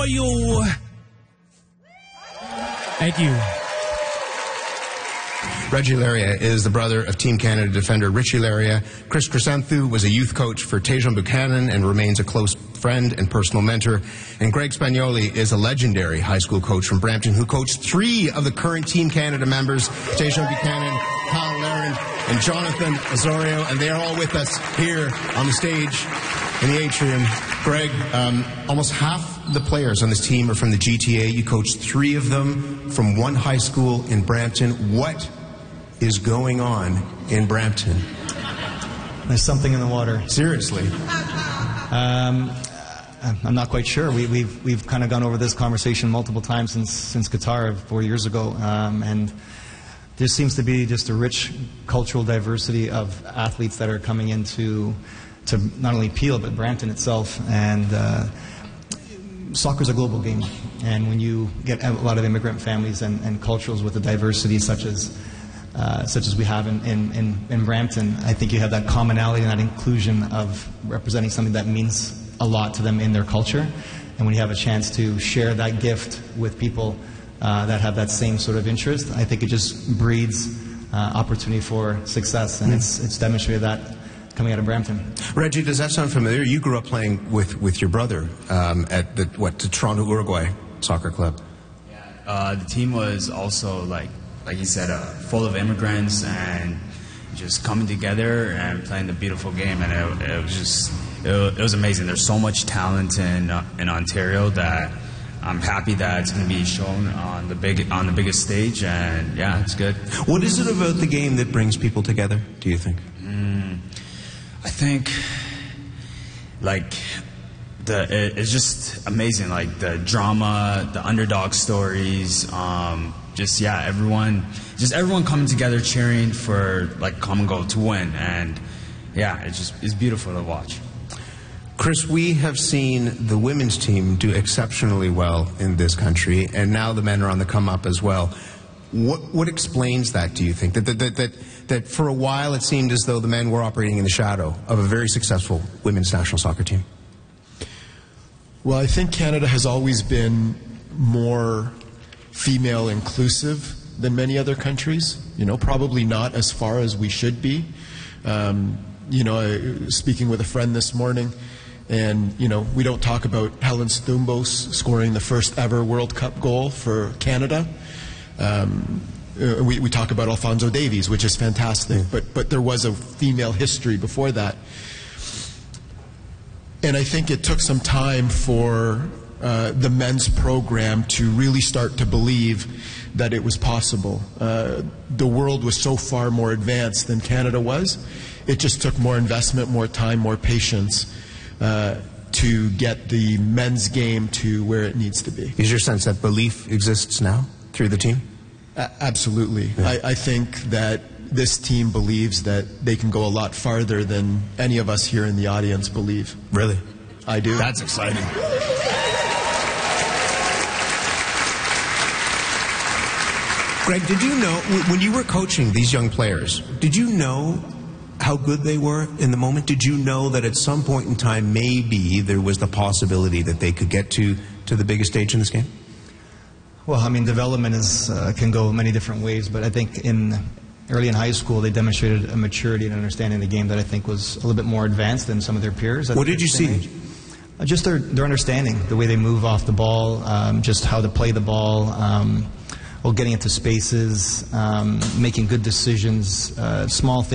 Arroyo. Thank you. Reggie Laria is the brother of Team Canada defender Richie Laria. Chris Crescenthu was a youth coach for Tejon Buchanan and remains a close friend and personal mentor. And Greg Spagnoli is a legendary high school coach from Brampton who coached 3 of the current Team Canada members, Tejon Buchanan, Kyle Laren, and Jonathan Osorio. And they are all with us here on the stage in the atrium. Greg, almost half the players on this team are from the GTA. You coached 3 of them from one high school in Brampton. What is going on in Brampton? There's something in the water. Seriously. I'm not quite sure. We've kind of gone over this conversation multiple times since Qatar 4 years ago, and there seems to be just a rich cultural diversity of athletes that are coming into not only Peel but Brampton itself. And soccer's a global game, and when you get a lot of immigrant families and cultures with a diversity such as we have in Brampton, I think you have that commonality and that inclusion of representing something that means a lot to them in their culture. And when you have a chance to share that gift with people that have that same sort of interest, I think it just breeds opportunity for success, and it's demonstrated that coming out of Brampton. Reggie, does that sound familiar? You grew up playing with your brother at the Toronto Uruguay Soccer Club. Yeah, the team was also like you said, full of immigrants and just coming together and playing the beautiful game, and it was amazing. There's so much talent in Ontario that I'm happy that it's going to be shown on the biggest stage, and yeah, it's good. What is it about the game that brings people together, do you think? I think it's just amazing, like the drama, the underdog stories, everyone coming together cheering for like common goal to win, and yeah, it's beautiful to watch. Chris, we have seen the women's team do exceptionally well in this country, and now the men are on the come up as well. What explains that, do you think? That for a while it seemed as though the men were operating in the shadow of a very successful women's national soccer team? Well, I think Canada has always been more female inclusive than many other countries. Probably not as far as we should be. Speaking with a friend this morning, and we don't talk about Helen Stumbos scoring the first ever World Cup goal for Canada. We talk about Alphonso Davies, which is fantastic, but there was a female history before that. And I think it took some time for the men's program to really start to believe that it was possible. The world was so far more advanced than Canada was. It just took more investment, more time, more patience to get the men's game to where it needs to be. Is your sense that belief exists now through the team? Absolutely. Yeah. I think that this team believes that they can go a lot farther than any of us here in the audience believe. Really? I do. That's exciting. Greg, did you know, when you were coaching these young players, did you know how good they were in the moment? Did you know that at some point in time maybe there was the possibility that they could get to the biggest stage in this game? Well, I mean, development can go many different ways, but I think early in high school they demonstrated a maturity and understanding the game that I think was a little bit more advanced than some of their peers. What did you see? Just their understanding, the way they move off the ball, just how to play the ball, getting into spaces, making good decisions, small things.